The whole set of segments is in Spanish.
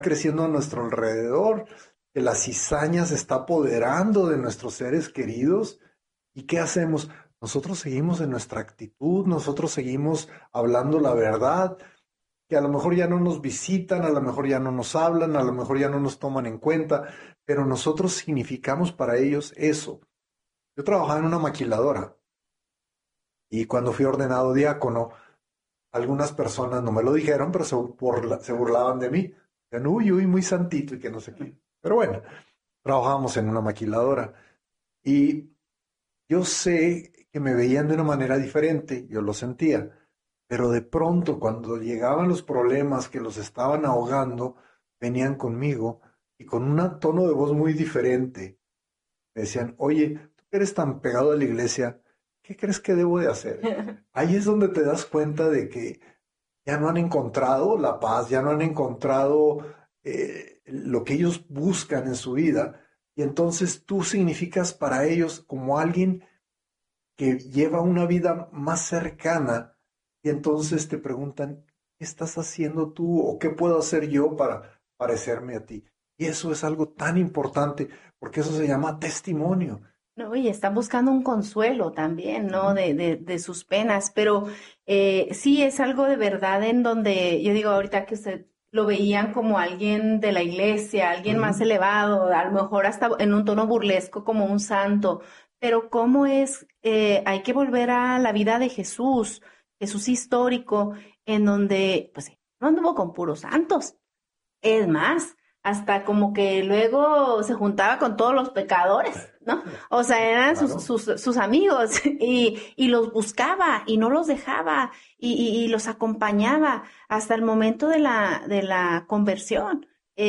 creciendo a nuestro alrededor, que la cizaña se está apoderando de nuestros seres queridos. ¿Y qué hacemos? Nosotros seguimos en nuestra actitud, nosotros seguimos hablando la verdad, que a lo mejor ya no nos visitan, a lo mejor ya no nos hablan, a lo mejor ya no nos toman en cuenta, pero nosotros significamos para ellos eso. Yo trabajaba en una maquiladora y cuando fui ordenado diácono, algunas personas no me lo dijeron, pero se burlaban de mí. Decían, uy, uy, muy santito y que no sé qué. Pero bueno, trabajábamos en una maquiladora y yo sé que me veían de una manera diferente, yo lo sentía, pero de pronto cuando llegaban los problemas que los estaban ahogando, venían conmigo y con un tono de voz muy diferente. Me decían, oye, tú que eres tan pegado a la iglesia, ¿qué crees que debo de hacer? Ahí es donde te das cuenta de que ya no han encontrado la paz, ya no han encontrado lo que ellos buscan en su vida. Y entonces tú significas para ellos como alguien que lleva una vida más cercana y entonces te preguntan, ¿qué estás haciendo tú o qué puedo hacer yo para parecerme a ti? Y eso es algo tan importante porque eso se llama testimonio. No, y están buscando un consuelo también, ¿no? De sus penas, pero sí es algo de verdad en donde yo digo ahorita que usted lo veían como alguien de la iglesia, alguien más Ujú. elevado, a lo mejor hasta en un tono burlesco como un santo, pero cómo es, hay que volver a la vida de Jesús, Jesús histórico, en donde pues no anduvo con puros santos. Es más, hasta como que luego se juntaba con todos los pecadores, ¿no? O sea, eran Claro. sus amigos y los buscaba y no los dejaba y los acompañaba hasta el momento de la conversión.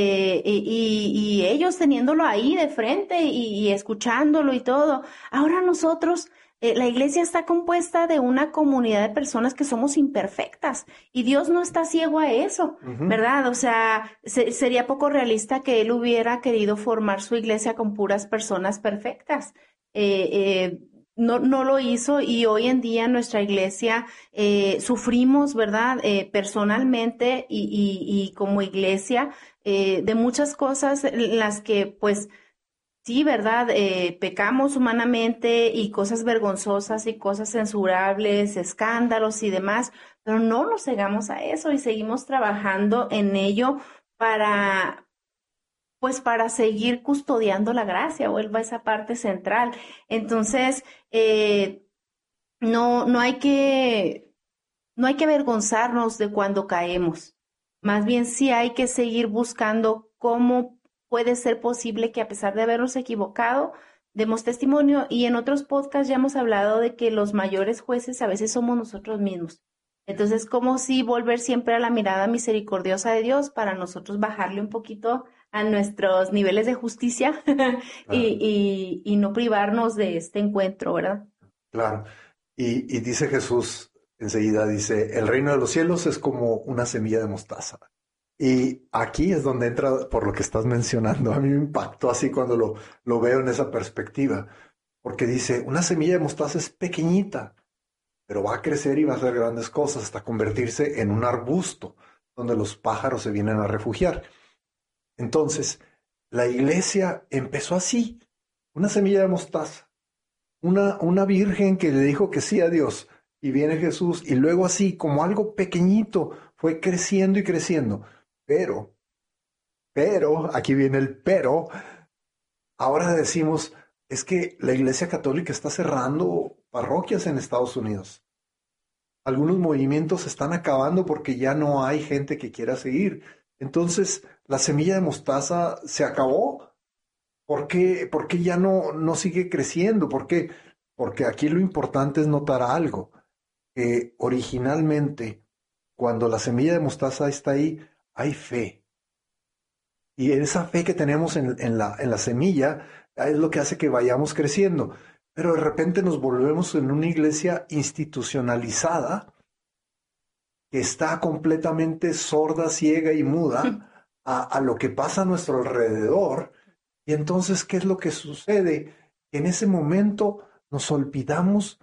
Y ellos teniéndolo ahí de frente y escuchándolo y todo. Ahora nosotros, la iglesia está compuesta de una comunidad de personas que somos imperfectas y Dios no está ciego a eso. Ujú. ¿Verdad? O sea, sería poco realista que él hubiera querido formar su iglesia con puras personas perfectas. Eh, no lo hizo y hoy en día en nuestra iglesia sufrimos, ¿verdad? Personalmente y como iglesia de muchas cosas en las que pues sí, ¿verdad? Pecamos humanamente y cosas vergonzosas y cosas censurables, escándalos y demás, pero no nos cegamos a eso y seguimos trabajando en ello para, pues para seguir custodiando la gracia, vuelva a esa parte central. Entonces, no no hay que avergonzarnos de cuando caemos. Más bien sí hay que seguir buscando cómo puede ser posible que a pesar de habernos equivocado, demos testimonio. Y en otros podcasts ya hemos hablado de que los mayores jueces a veces somos nosotros mismos. Entonces, como si volver siempre a la mirada misericordiosa de Dios para nosotros bajarle un poquito a nuestros niveles de justicia Claro, y no privarnos de este encuentro, ¿verdad? claro. Y dice Jesús enseguida, dice, el reino de los cielos es como una semilla de mostaza. Y aquí es donde entra, por lo que estás mencionando, a mí me impactó así cuando lo veo en esa perspectiva, porque dice, una semilla de mostaza es pequeñita, pero va a crecer y va a hacer grandes cosas hasta convertirse en un arbusto donde los pájaros se vienen a refugiar. Entonces, la iglesia empezó así, una semilla de mostaza, una virgen que le dijo que sí a Dios, y viene Jesús, y luego así, como algo pequeñito, fue creciendo y creciendo. Pero, aquí viene el pero, ahora decimos, es que la Iglesia Católica está cerrando parroquias en Estados Unidos. Algunos movimientos se están acabando porque ya no hay gente que quiera seguir. Entonces, la semilla de mostaza se acabó. Por qué ya no sigue creciendo? ¿Por qué? Porque aquí lo importante es notar algo, que originalmente, cuando la semilla de mostaza está ahí, hay fe. Y esa fe que tenemos en la semilla es lo que hace que vayamos creciendo. Pero de repente nos volvemos en una iglesia institucionalizada que está completamente sorda, ciega y muda a lo que pasa a nuestro alrededor. Y entonces, ¿qué es lo que sucede? En ese momento nos olvidamos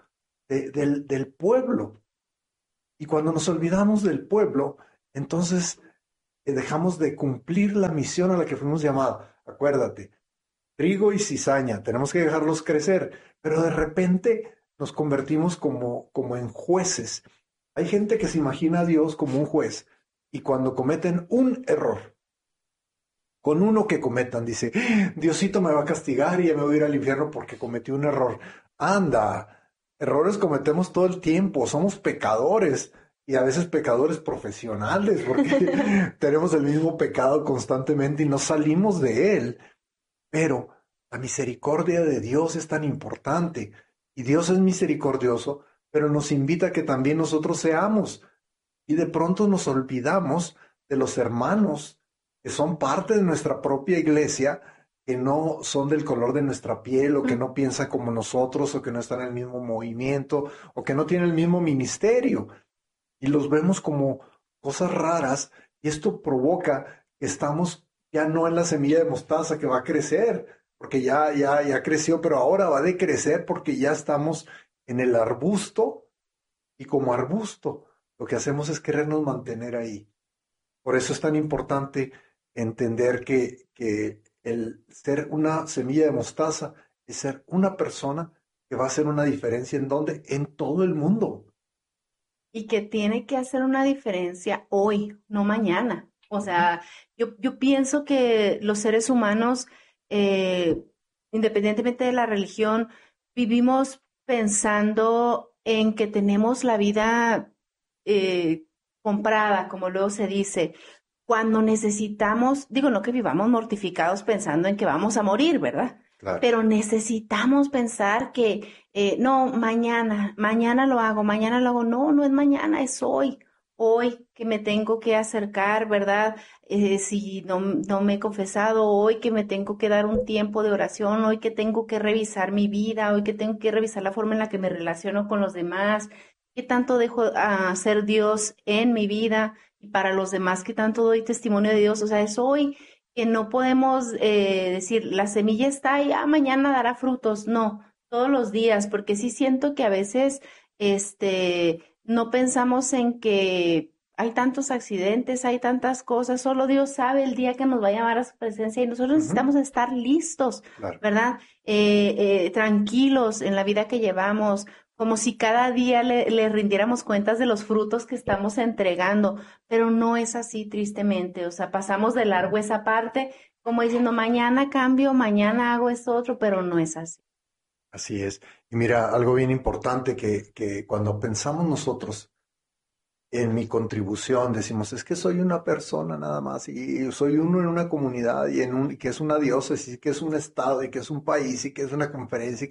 del pueblo. Y cuando nos olvidamos del pueblo, entonces dejamos de cumplir la misión a la que fuimos llamados. Acuérdate, trigo y cizaña, tenemos que dejarlos crecer, pero de repente nos convertimos como en jueces. Hay gente que se imagina a Dios como un juez y cuando cometen un error, con uno que cometan, dice, Diosito me va a castigar y ya me voy a ir al infierno porque cometí un error. Anda, errores cometemos todo el tiempo, somos pecadores y a veces pecadores profesionales porque tenemos el mismo pecado constantemente y no salimos de él. Pero la misericordia de Dios es tan importante y Dios es misericordioso, pero nos invita a que también nosotros seamos. Y de pronto nos olvidamos de los hermanos que son parte de nuestra propia iglesia, que no son del color de nuestra piel o que no piensan como nosotros o que no están en el mismo movimiento o que no tienen el mismo ministerio. Y los vemos como cosas raras y esto provoca que estamos ya no en la semilla de mostaza que va a crecer, porque ya creció, pero ahora va a decrecer porque ya estamos en el arbusto y como arbusto lo que hacemos es querernos mantener ahí. Por eso es tan importante entender que el ser una semilla de mostaza es ser una persona que va a hacer una diferencia en donde, en todo el mundo. Y que tiene que hacer una diferencia hoy, no mañana. O sea, yo pienso que los seres humanos, independientemente de la religión, vivimos pensando en que tenemos la vida comprada, como luego se dice, cuando necesitamos, digo, no que vivamos mortificados pensando en que vamos a morir, ¿verdad? Claro. Pero necesitamos pensar que, no, mañana lo hago, mañana lo hago. No, no es mañana, es hoy que me tengo que acercar, ¿verdad? Si no me he confesado, hoy que me tengo que dar un tiempo de oración, hoy que tengo que revisar mi vida, hoy que tengo que revisar la forma en la que me relaciono con los demás, qué tanto dejo hacer Dios en mi vida y para los demás, qué tanto doy testimonio de Dios. O sea, es hoy que no podemos decir, la semilla está ahí, mañana dará frutos. No, todos los días, porque sí siento que a veces no pensamos en que hay tantos accidentes, hay tantas cosas, solo Dios sabe el día que nos va a llamar a su presencia y nosotros necesitamos estar listos, Claro. ¿verdad? Tranquilos en la vida que llevamos, como si cada día le rindiéramos cuentas de los frutos que estamos entregando, pero no es así, tristemente. O sea, pasamos de largo esa parte, como diciendo, mañana cambio, mañana hago esto otro, pero no es así. Así es. Y mira, algo bien importante que cuando pensamos nosotros en mi contribución, decimos, es que soy una persona nada más y soy uno en una comunidad y que es una diócesis, que es un estado y que es un país y que es una conferencia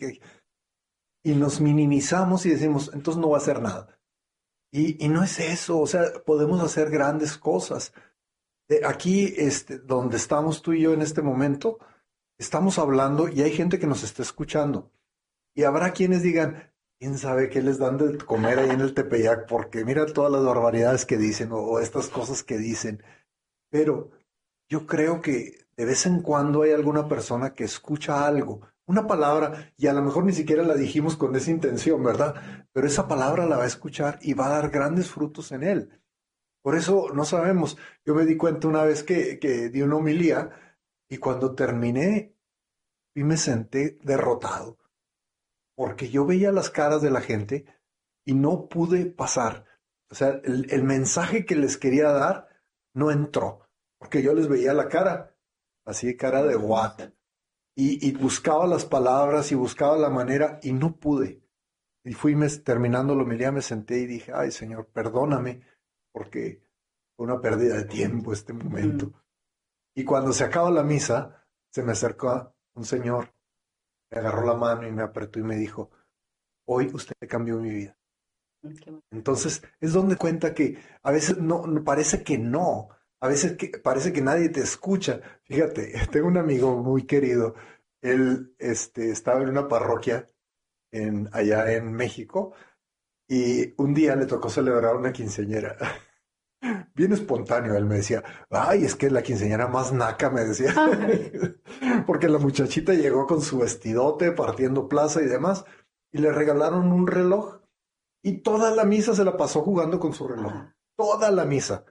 y nos minimizamos y decimos, entonces no va a hacer nada. Y no es eso, o sea, podemos hacer grandes cosas. Aquí, donde estamos tú y yo en este momento, estamos hablando y hay gente que nos está escuchando. Y habrá quienes digan, quién sabe qué les dan de comer ahí en el Tepeyac, porque mira todas las barbaridades que dicen o estas cosas que dicen. Pero yo creo que de vez en cuando hay alguna persona que escucha algo, una palabra, y a lo mejor ni siquiera la dijimos con esa intención, ¿verdad? Pero esa palabra la va a escuchar y va a dar grandes frutos en él. Por eso no sabemos. Yo me di cuenta una vez que di una homilía y cuando terminé y me senté derrotado porque yo veía las caras de la gente y no pude pasar. O sea, el mensaje que les quería dar no entró, porque yo les veía la cara, así cara de what, y buscaba las palabras y buscaba la manera y no pude. Y terminando la homilía, me senté y dije, ay Señor, perdóname, porque fue una pérdida de tiempo este momento. Y cuando se acaba la misa, se me acercó un señor, me agarró la mano y me apretó y me dijo, hoy usted cambió mi vida. Entonces es donde cuenta que a veces no parece que no, a veces parece que nadie te escucha. Fíjate, tengo un amigo muy querido, él estaba en una parroquia allá en México y un día le tocó celebrar una quinceañera. Bien espontáneo, él me decía, ay, es que la quinceañera más naca, me decía, porque la muchachita llegó con su vestidote partiendo plaza y demás, y le regalaron un reloj, y toda la misa se la pasó jugando con su reloj, toda la misa.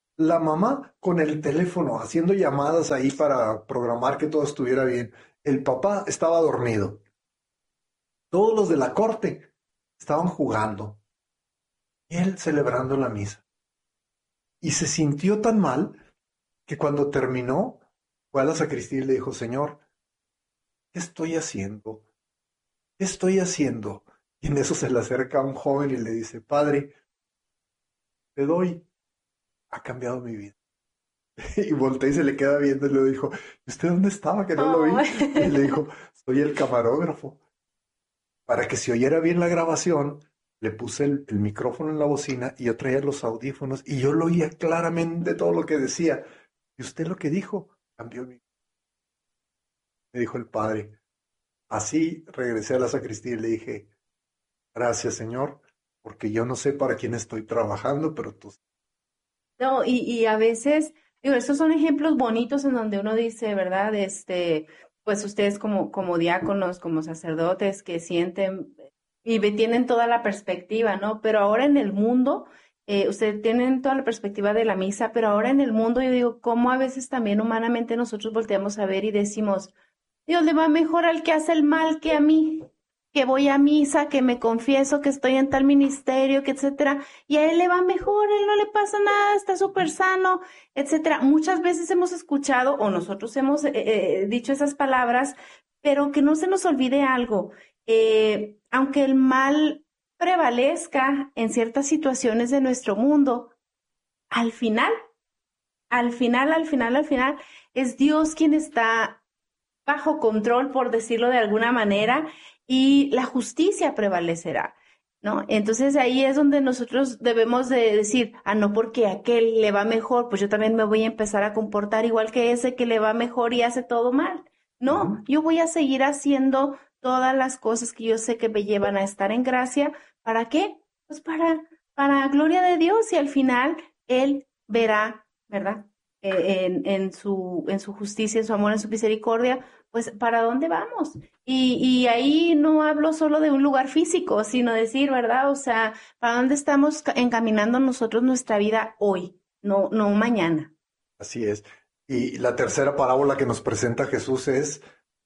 La mamá con el teléfono haciendo llamadas ahí para programar que todo estuviera bien. El papá estaba dormido. Todos los de la corte estaban jugando. Y él celebrando la misa. Y se sintió tan mal que cuando terminó fue a la sacristía y le dijo, Señor, ¿qué estoy haciendo? ¿Qué estoy haciendo? Y en eso se le acerca un joven y le dice, Padre, te doy, ha cambiado mi vida. Y voltea y se le queda viendo y le dijo, ¿y usted dónde estaba que no lo vi? Oh. Y le dijo, soy el camarógrafo. Para que se oyera bien la grabación, le puse el micrófono en la bocina y yo traía los audífonos y yo lo oía claramente todo lo que decía. ¿Y usted lo que dijo? Cambió mi vida. Me dijo el padre. Así regresé a la sacristía y le dije, gracias Señor, porque yo no sé para quién estoy trabajando, pero tú. No, y a veces, digo, estos son ejemplos bonitos en donde uno dice, ¿verdad? Pues ustedes como diáconos, como sacerdotes que sienten tienen toda la perspectiva, ¿no? Pero ahora en el mundo, ustedes tienen toda la perspectiva de la misa, pero ahora en el mundo yo digo, cómo a veces también humanamente nosotros volteamos a ver y decimos, Dios le va mejor al que hace el mal que a mí, que voy a misa, que me confieso, que estoy en tal ministerio, que etcétera, y a él le va mejor, a él no le pasa nada, está súper sano, etcétera. Muchas veces hemos escuchado o nosotros hemos dicho esas palabras, pero que no se nos olvide algo. Aunque el mal prevalezca en ciertas situaciones de nuestro mundo, al final, al final, es Dios quien está bajo control, por decirlo de alguna manera, y la justicia prevalecerá, ¿no? Entonces ahí es donde nosotros debemos de decir, ah, no, porque a aquel le va mejor, pues yo también me voy a empezar a comportar igual que ese que le va mejor y hace todo mal. No, yo voy a seguir haciendo todas las cosas que yo sé que me llevan a estar en gracia. ¿Para qué? Pues para gloria de Dios y al final Él verá, ¿verdad? En su justicia, en su amor, en su misericordia, pues ¿para dónde vamos? Y ahí no hablo solo de un lugar físico, sino decir, ¿verdad? O sea, ¿para dónde estamos encaminando nosotros nuestra vida hoy? No mañana. Así es. Y la tercera parábola que nos presenta Jesús es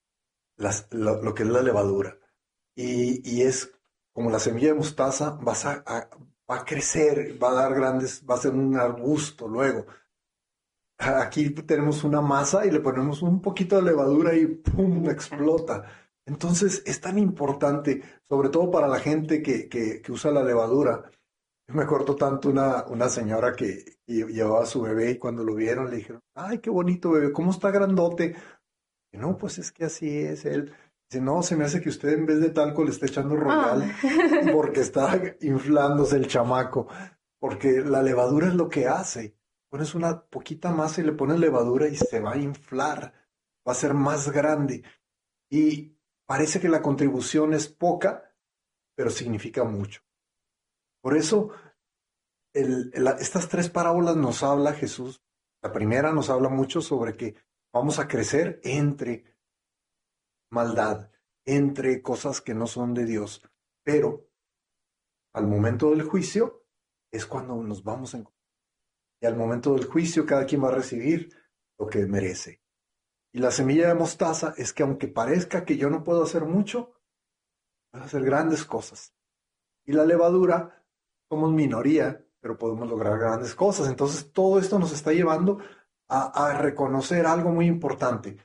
lo que es la levadura. Y es como la semilla de mostaza, va a crecer, va a dar grandes, va a ser un arbusto luego. Aquí tenemos una masa y le ponemos un poquito de levadura y ¡pum! Explota. Entonces es tan importante, sobre todo para la gente que usa la levadura. Yo me acuerdo tanto una señora que llevaba a su bebé y cuando lo vieron le dijeron, ay, qué bonito bebé, ¿cómo está grandote? Y no, pues es que así es él. Dice, no, se me hace que usted en vez de talco le está echando Oh. royal porque está inflándose el chamaco, porque la levadura es lo que hace. Pones una poquita masa y le pones levadura y se va a inflar, va a ser más grande. Y parece que la contribución es poca, pero significa mucho. Por eso, estas tres parábolas nos habla Jesús. La primera nos habla mucho sobre que vamos a crecer entre maldad, entre cosas que no son de Dios. Pero al momento del juicio es cuando nos vamos a encontrar. Y al momento del juicio cada quien va a recibir lo que merece. Y la semilla de mostaza es que aunque parezca que yo no puedo hacer mucho, puedo hacer grandes cosas. Y la levadura, somos minoría, pero podemos lograr grandes cosas. Entonces todo esto nos está llevando a reconocer algo muy importante.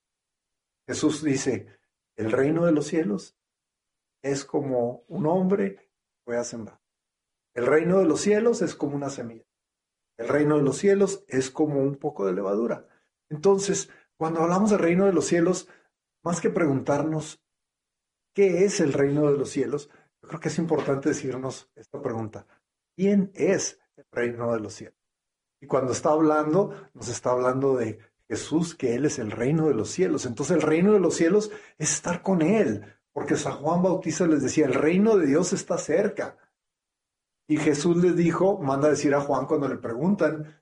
Jesús dice, el reino de los cielos es como un hombre que fue a sembrar. El reino de los cielos es como una semilla. El reino de los cielos es como un poco de levadura. Entonces, cuando hablamos del reino de los cielos, más que preguntarnos qué es el reino de los cielos, yo creo que es importante decirnos esta pregunta. ¿Quién es el reino de los cielos? Y cuando está hablando, nos está hablando de Jesús, que Él es el reino de los cielos. Entonces el reino de los cielos es estar con Él, porque San Juan Bautista les decía, el reino de Dios está cerca. Y Jesús les dijo, manda a decir a Juan cuando le preguntan,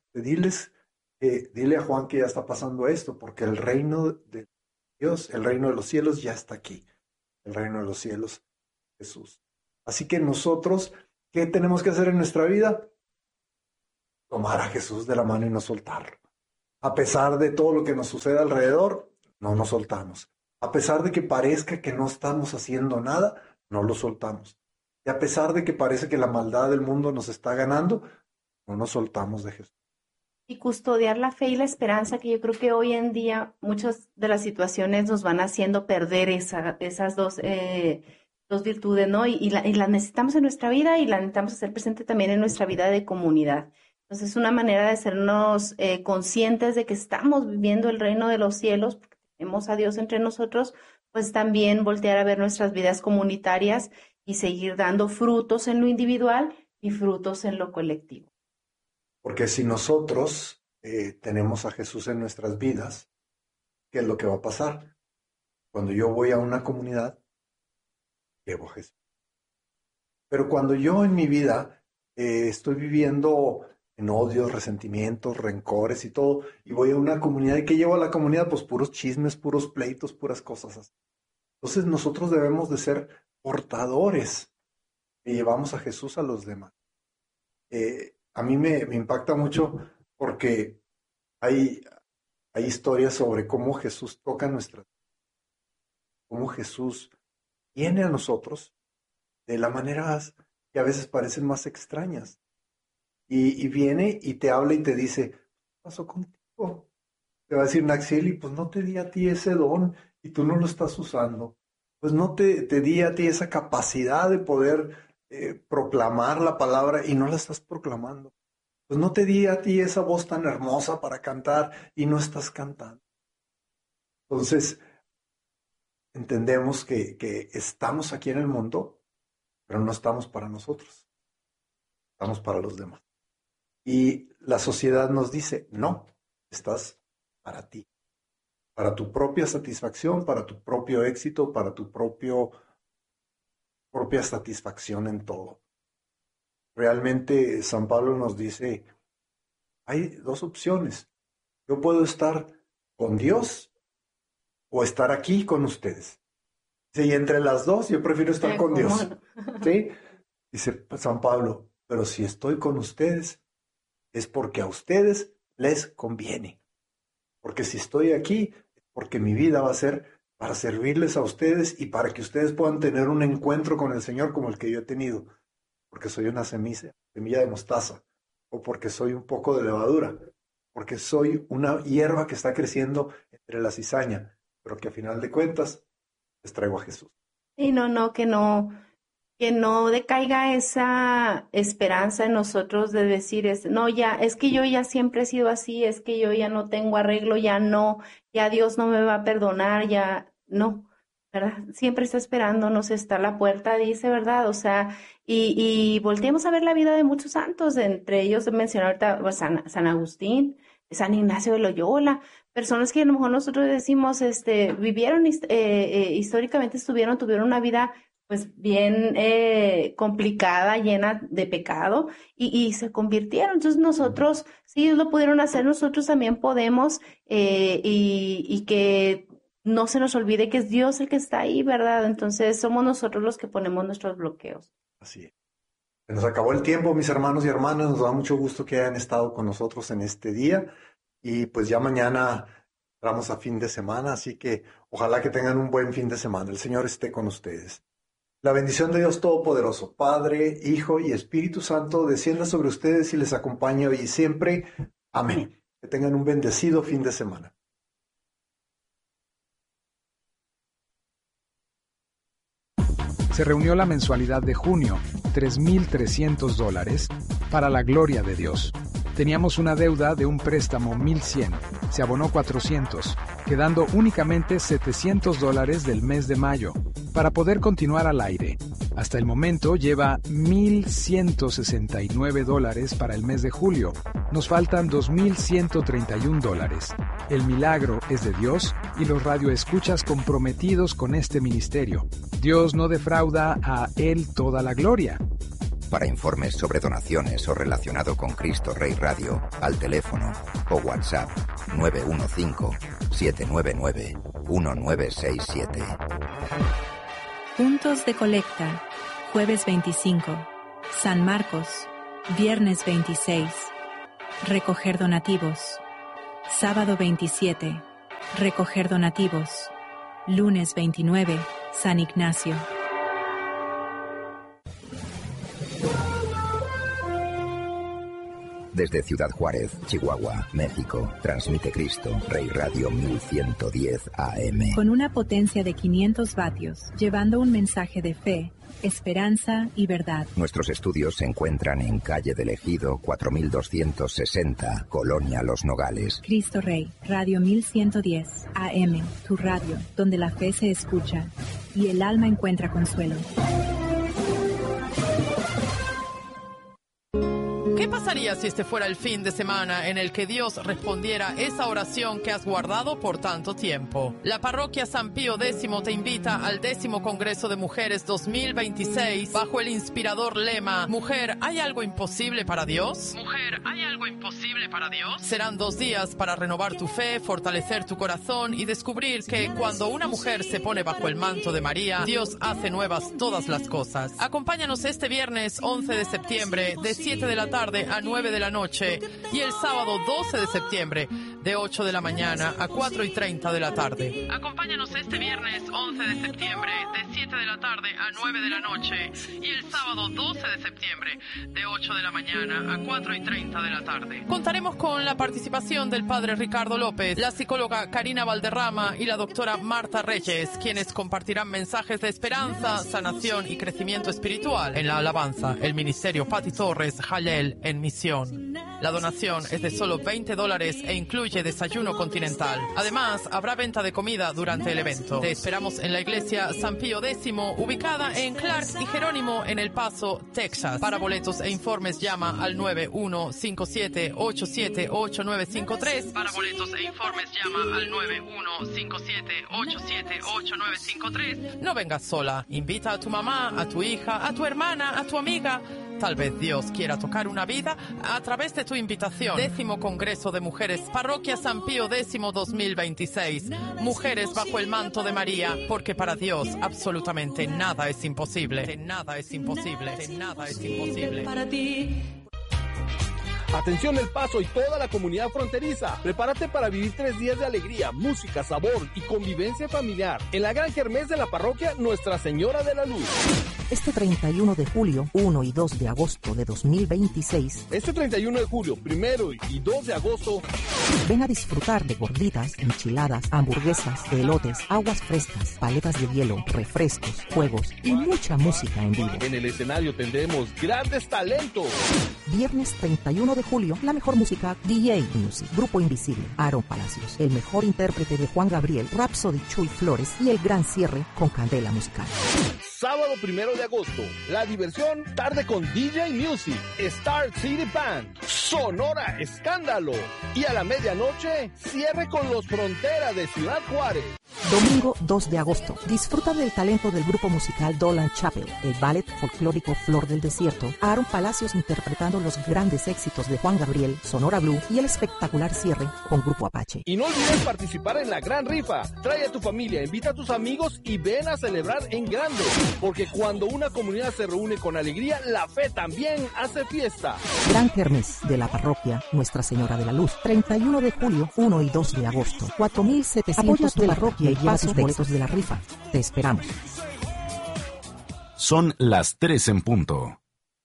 dile a Juan que ya está pasando esto, porque el reino de Dios, el reino de los cielos ya está aquí. El reino de los cielos, Jesús. Así que nosotros, ¿qué tenemos que hacer en nuestra vida? tomar a Jesús de la mano y no soltarlo. A pesar de todo lo que nos sucede alrededor, no nos soltamos. A pesar de que parezca que no estamos haciendo nada, no lo soltamos. Y a pesar de que parece que la maldad del mundo nos está ganando, no nos soltamos de Jesús. Y custodiar la fe y la esperanza, que yo creo que hoy en día muchas de las situaciones nos van haciendo perder esas dos virtudes, ¿no? Y las necesitamos en nuestra vida y las necesitamos hacer presente también en nuestra vida de comunidad. Entonces, es una manera de sernos conscientes de que estamos viviendo el reino de los cielos, porque tenemos a Dios entre nosotros, pues también voltear a ver nuestras vidas comunitarias y seguir dando frutos en lo individual y frutos en lo colectivo. Porque si nosotros tenemos a Jesús en nuestras vidas, ¿qué es lo que va a pasar? Cuando yo voy a una comunidad, llevo a Jesús. Pero cuando yo en mi vida estoy viviendo en odios, resentimientos, rencores y todo, y voy a una comunidad, ¿y qué llevo a la comunidad? Pues puros chismes, puros pleitos, puras cosas así. Entonces nosotros debemos de ser portadores y llevamos a Jesús a los demás. A mí me impacta mucho porque hay historias sobre cómo Jesús toca nuestras vidas, cómo Jesús viene a nosotros de las maneras que a veces parecen más extrañas. Y viene y te habla y te dice, ¿qué pasó contigo? Te va a decir Naxieli, pues no te di a ti ese don y tú no lo estás usando. Pues no te di a ti esa capacidad de poder proclamar la palabra y no la estás proclamando. Pues no te di a ti esa voz tan hermosa para cantar y no estás cantando. Entonces, entendemos que estamos aquí en el mundo, pero no estamos para nosotros. Estamos para los demás. Y la sociedad nos dice, no, estás para ti. Para tu propia satisfacción, para tu propio éxito, para tu propia satisfacción en todo. Realmente San Pablo nos dice, hay dos opciones. Yo puedo estar con Dios o estar aquí con ustedes. Dice, y entre las dos yo prefiero estar con Dios. ¿Sí? Dice San Pablo, pero si estoy con ustedes es porque a ustedes les conviene. Porque si estoy aquí, porque mi vida va a ser para servirles a ustedes y para que ustedes puedan tener un encuentro con el Señor como el que yo he tenido. Porque soy una semilla de mostaza, o porque soy un poco de levadura, porque soy una hierba que está creciendo entre la cizaña, pero que a final de cuentas les traigo a Jesús. Y que no decaiga esa esperanza en nosotros de decir, no, ya, es que yo ya siempre he sido así, es que yo ya no tengo arreglo, ya Dios no me va a perdonar, ya no, ¿verdad? Siempre está esperándonos, está a la puerta, dice, ¿verdad? O sea, y volteemos a ver la vida de muchos santos, entre ellos mencioné ahorita San Agustín, San Ignacio de Loyola, personas que a lo mejor nosotros decimos, vivieron históricamente, tuvieron una vida pues bien complicada, llena de pecado, y se convirtieron. Entonces nosotros, si ellos lo pudieron hacer, nosotros también podemos, y que no se nos olvide que es Dios el que está ahí, ¿verdad? Entonces somos nosotros los que ponemos nuestros bloqueos. Así es. Se nos acabó el tiempo, mis hermanos y hermanas, nos da mucho gusto que hayan estado con nosotros en este día, y pues ya mañana entramos a fin de semana, así que ojalá que tengan un buen fin de semana. El Señor esté con ustedes. La bendición de Dios Todopoderoso, Padre, Hijo y Espíritu Santo, descienda sobre ustedes y les acompañe hoy y siempre. Amén. Que tengan un bendecido fin de semana. Se reunió la mensualidad de junio, $3,300, para la gloria de Dios. Teníamos una deuda de un préstamo 1,100, se abonó 400, quedando únicamente $700 del mes de mayo, para poder continuar al aire. Hasta el momento lleva $1,169 para el mes de julio. Nos faltan $2,131. El milagro es de Dios y los radioescuchas comprometidos con este ministerio. Dios no defrauda a Él toda la gloria. Para informes sobre donaciones o relacionado con Cristo Rey Radio, al teléfono o WhatsApp 915-799-1967. Puntos de colecta. Jueves 25. San Marcos. Viernes 26. recoger donativos. Sábado 27, recoger donativos. Lunes 29, San Ignacio. Desde Ciudad Juárez, Chihuahua, México, transmite Cristo Rey Radio 1110 AM. Con una potencia de 500 vatios, llevando un mensaje de fe, esperanza y verdad. Nuestros estudios se encuentran en calle del Ejido 4260, Colonia Los Nogales. Cristo Rey, Radio 1110 AM, tu radio, donde la fe se escucha y el alma encuentra consuelo. ¿Qué pasaría si este fuera el fin de semana en el que Dios respondiera esa oración que has guardado por tanto tiempo? La parroquia San Pío X te invita al 10º Congreso de Mujeres 2026 bajo el inspirador lema Mujer, ¿hay algo imposible para Dios? Mujer, ¿hay algo imposible para Dios? Serán 2 días para renovar tu fe, fortalecer tu corazón y descubrir que cuando una mujer se pone bajo el manto de María, Dios hace nuevas todas las cosas. Acompáñanos este viernes 11 de septiembre de 7 de la tarde a 9 de la noche y el sábado 12 de septiembre de 8 de la mañana a 4:30 de la tarde. Acompáñanos este viernes 11 de septiembre de 7 de la tarde a 9 de la noche y el sábado 12 de septiembre de 8 de la mañana a 4:30 de la tarde. Contaremos con la participación del padre Ricardo López, la psicóloga Karina Valderrama y la doctora Marta Reyes, quienes compartirán mensajes de esperanza, sanación y crecimiento espiritual. En la alabanza, el ministerio Pati Torres Jalel en misión. La donación es de solo $20 e incluye desayuno continental. Además, habrá venta de comida durante el evento. Te esperamos en la iglesia San Pío X, ubicada en Clark y Jerónimo en El Paso, Texas. Para boletos e informes llama al 9157878953. Para boletos e informes llama al 9157878953. No vengas sola. Invita a tu mamá, a tu hija, a tu hermana, a tu amiga. Tal vez Dios quiera tocar una vida a través de tu invitación. 10º Congreso de Mujeres, Parroquia San Pío X 2026. Mujeres bajo el manto de María, porque para Dios absolutamente nada es imposible. Nada es imposible. Nada es imposible. Para ti. Atención El Paso y toda la comunidad fronteriza. Prepárate para vivir 3 días de alegría, música, sabor y convivencia familiar en la gran kermés de la parroquia Nuestra Señora de la Luz. Este 31 de julio, 1 y 2 de agosto de 2026. Este 31 de julio, 1 y 2 de agosto. Ven a disfrutar de gorditas, enchiladas, hamburguesas, elotes, aguas frescas, paletas de hielo, refrescos, juegos y mucha música en vivo. En el escenario tendremos grandes talentos. Viernes 31 de julio, la mejor música, DJ Music, Grupo Invisible, Aaron Palacios, el mejor intérprete de Juan Gabriel, Rhapsody Chuy Flores y el gran cierre con Candela Musical. Sábado 1 de agosto, la diversión tarde con DJ Music, Star City Band, Sonora Escándalo y a la medianoche cierre con los Frontera de Ciudad Juárez. Domingo 2 de agosto, disfruta del talento del grupo musical Dolan Chapel, el ballet folclórico Flor del Desierto, Aaron Palacios interpretando los grandes éxitos de Juan Gabriel, Sonora Blue y el espectacular cierre con Grupo Apache. Y no olvides participar en la gran rifa. Trae a tu familia, invita a tus amigos y ven a celebrar en grande. Porque cuando una comunidad se reúne con alegría, la fe también hace fiesta. Gran kermés de la parroquia Nuestra Señora de la Luz, 31 de julio, 1 y 2 de agosto. 4,700 de la parroquia y lleva tus boletos de la rifa. Te esperamos. Son las 3 en punto.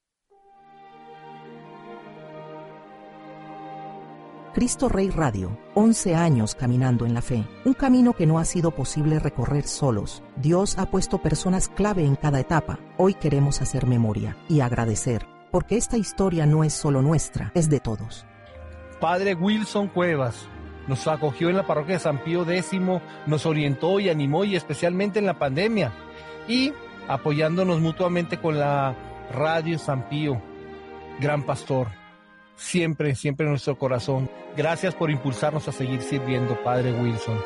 Cristo Rey Radio, 11 años caminando en la fe, un camino que no ha sido posible recorrer solos. Dios ha puesto personas clave en cada etapa. Hoy queremos hacer memoria y agradecer, porque esta historia no es solo nuestra, es de todos. Padre Wilson Cuevas nos acogió en la parroquia de San Pío X, nos orientó y animó, y especialmente en la pandemia, y apoyándonos mutuamente con la Radio San Pío. Gran pastor. Siempre, siempre en nuestro corazón. Gracias por impulsarnos a seguir sirviendo, Padre Wilson.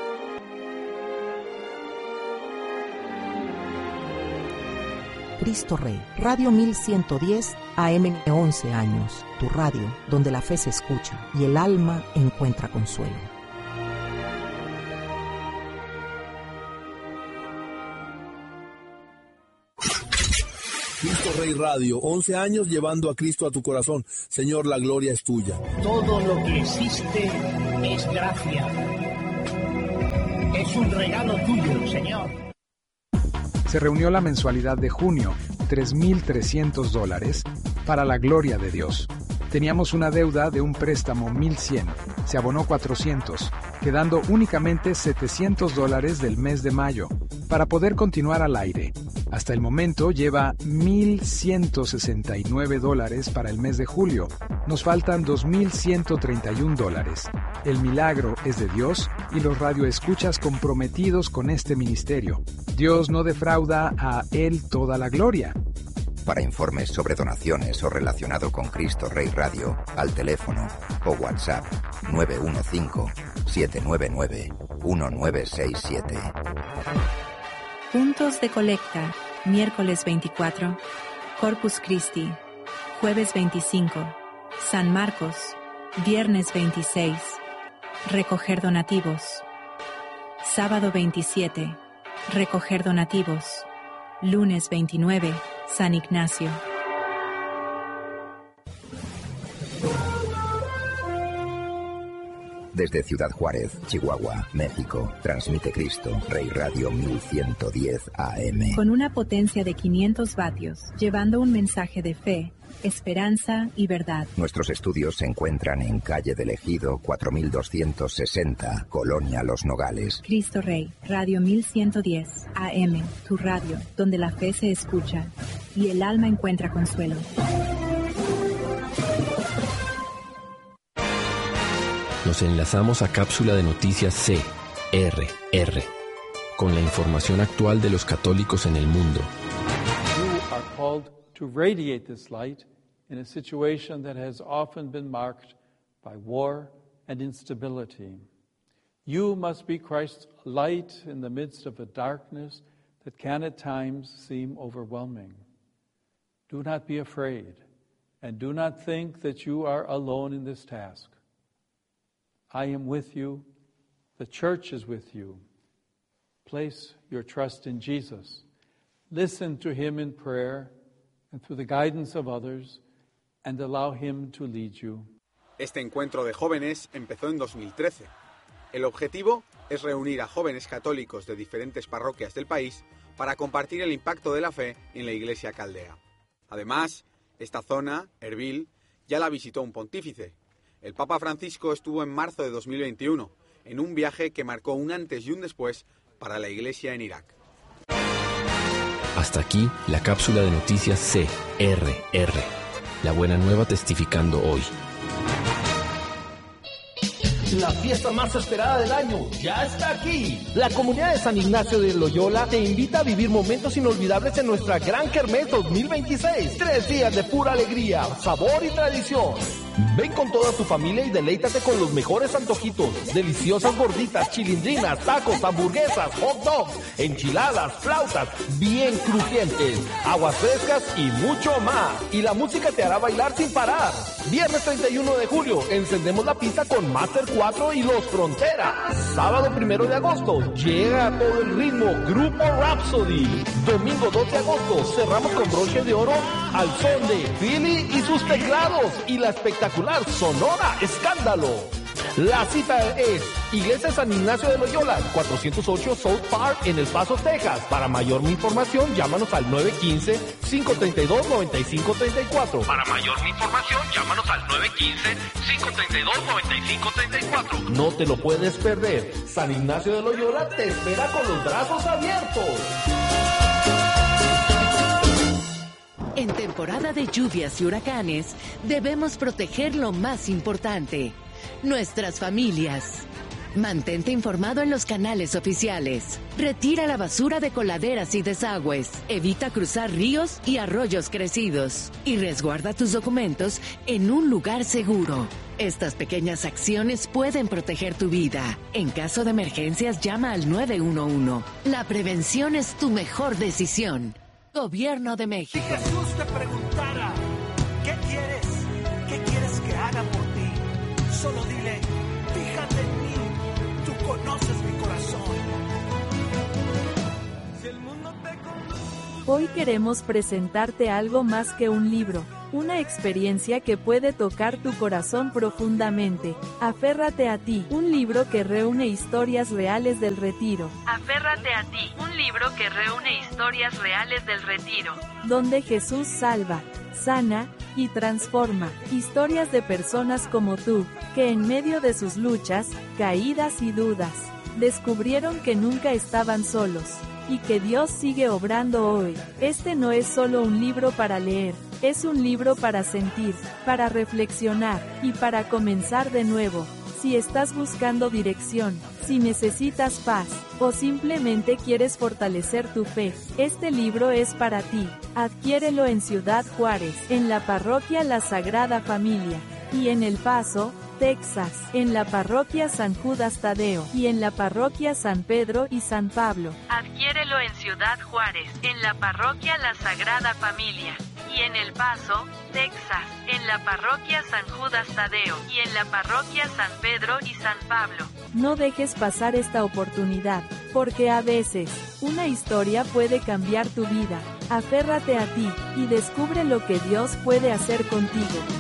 Cristo Rey, Radio 1110 AM, 11 años. Tu radio, donde la fe se escucha y el alma encuentra consuelo. Cristo Rey Radio, 11 años llevando a Cristo a tu corazón. Señor, la gloria es tuya. Todo lo que existe es gracia. Es un regalo tuyo, Señor. Se reunió la mensualidad de junio, $3,300, para la gloria de Dios. Teníamos una deuda de un préstamo 1,100, se abonó 400, quedando únicamente $700 del mes de mayo, para poder continuar al aire. Hasta el momento lleva $1,169 para el mes de julio. Nos faltan $2,131. El milagro es de Dios y los radioescuchas comprometidos con este ministerio. Dios no defrauda a Él toda la gloria. Para informes sobre donaciones o relacionado con Cristo Rey Radio, al teléfono o WhatsApp 915-799-1967. Puntos de colecta, miércoles 24, Corpus Christi, jueves 25, San Marcos, viernes 26, recoger donativos, sábado 27, recoger donativos, lunes 29, San Ignacio. Desde Ciudad Juárez, Chihuahua, México, transmite Cristo Rey Radio 1110 AM. Con una potencia de 500 vatios, llevando un mensaje de fe, esperanza y verdad. Nuestros estudios se encuentran en calle del Ejido 4260, Colonia Los Nogales. Cristo Rey, Radio 1110 AM, tu radio, donde la fe se escucha y el alma encuentra consuelo. Nos enlazamos a cápsula de noticias CRR, con la información actual de los católicos en el mundo. You are called to radiate this light in a situation that has often been marked by war and instability. You must be Christ's light in the midst of a darkness that can at times seem overwhelming. Do not be afraid, and do not think that you are alone in this task. I am with you. The church is with you. Place your trust in Jesus. Listen to him in prayer and through the guidance of others, and allow him to lead you. Este encuentro de jóvenes empezó en 2013. El objetivo es reunir a jóvenes católicos de diferentes parroquias del país para compartir el impacto de la fe en la Iglesia caldea. Además, esta zona, Erbil, ya la visitó un pontífice. El Papa Francisco estuvo en marzo de 2021, en un viaje que marcó un antes y un después para la Iglesia en Irak. Hasta aquí la cápsula de noticias CRR. La buena nueva testificando hoy. La fiesta más esperada del año ya está aquí. La comunidad de San Ignacio de Loyola te invita a vivir momentos inolvidables en nuestra Gran Kermés 2026. 3 días de pura alegría, sabor y tradición. Ven con toda tu familia y deleítate con los mejores antojitos, deliciosas gorditas, chilindrinas, tacos, hamburguesas, hot dogs, enchiladas, flautas, bien crujientes, aguas frescas y mucho más. Y la música te hará bailar sin parar. Viernes 31 de julio, encendemos la pista con Master 4 y Los Fronteras. Sábado 1 de agosto, llega a todo el ritmo Grupo Rhapsody. Domingo 2 de agosto, cerramos con broche de oro al son de Philly y sus teclados y la espectacular Sonora Escándalo. La cita es Iglesia San Ignacio de Loyola, 408 South Park en El Paso, Texas. Para mayor información, llámanos al 915-532-9534. Para mayor información, llámanos al 915-532-9534. No te lo puedes perder. San Ignacio de Loyola te espera con los brazos abiertos. En temporada de lluvias y huracanes, debemos proteger lo más importante, nuestras familias. Mantente informado en los canales oficiales. Retira la basura de coladeras y desagües. Evita cruzar ríos y arroyos crecidos. Y resguarda tus documentos en un lugar seguro. Estas pequeñas acciones pueden proteger tu vida. En caso de emergencias, llama al 911. La prevención es tu mejor decisión. Gobierno de México. Si Jesús te preguntara, ¿qué quieres que haga por ti? Solo dile, fíjate en mí, tú conoces mi corazón. Si el mundo te Hoy queremos presentarte algo más que un libro, una experiencia que puede tocar tu corazón profundamente. Aférrate a ti, un libro que reúne historias reales del retiro. Aférrate a ti, un libro que reúne historias reales del retiro, donde Jesús salva, sana y transforma. Historias de personas como tú, que en medio de sus luchas, caídas y dudas, descubrieron que nunca estaban solos, y que Dios sigue obrando hoy. Este no es solo un libro para leer, es un libro para sentir, para reflexionar, y para comenzar de nuevo. Si estás buscando dirección, si necesitas paz, o simplemente quieres fortalecer tu fe, este libro es para ti. Adquiérelo en Ciudad Juárez, en la parroquia La Sagrada Familia, y en El Paso, Texas, en la parroquia San Judas Tadeo, y en la parroquia San Pedro y San Pablo. Adquiérelo en Ciudad Juárez, en la parroquia La Sagrada Familia, y en El Paso, Texas, en la parroquia San Judas Tadeo, y en la parroquia San Pedro y San Pablo. No dejes pasar esta oportunidad, porque a veces, una historia puede cambiar tu vida. Aférrate a ti, y descubre lo que Dios puede hacer contigo.